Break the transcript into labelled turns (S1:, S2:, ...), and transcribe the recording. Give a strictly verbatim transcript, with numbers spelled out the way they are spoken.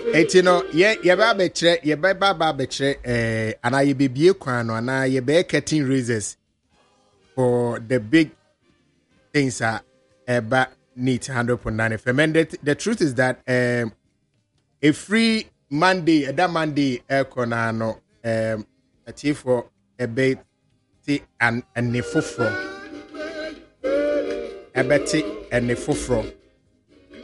S1: Eti no ye ye ba be kire ye ba ba ba be kire eh ana ye bebie kwan no ana ye be cutting razors for the big things are eba neat one hundred point nine F M. And the, the truth is that um a free Monday, a that Monday air no um a chief for a bait and and ne foforo. A betty and ne foforo.